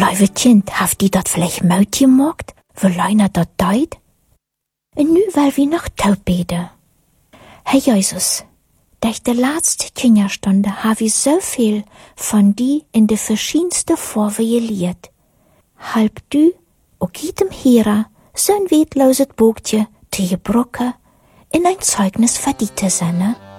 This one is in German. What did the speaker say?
Lieve kind, haft die dat vielleicht Maut gemacht, weil einer dat deut? Und nu will wir noch taub beten. Herr Jesus, durch die letzte Kinderstunde habe ich so viel von die in de verschiedenste Vorwe gelehrt. Halb du, auch jedem Hera, so ein wetloses Bogtje te gebrocken in ein Zeugnis für die zu sein.